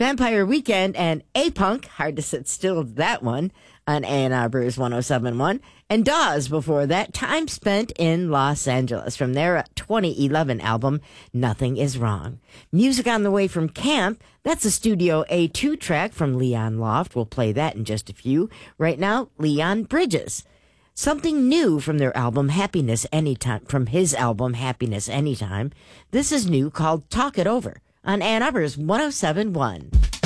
Vampire Weekend and A-Punk, hard to sit still to that one, on Ann Arbor's 107.1. And Dawes before that, Time Spent in Los Angeles, from their 2011 album, Nothing Is Wrong. Music on the way from Camp, that's a Studio A2 track from Leon Loft. We'll play that in just a few. Right now, Leon Bridges. Something new from their album Happiness Anytime, from his album Happiness Anytime. This is new, called Talk It Over, on Ann Arbor's 107.1.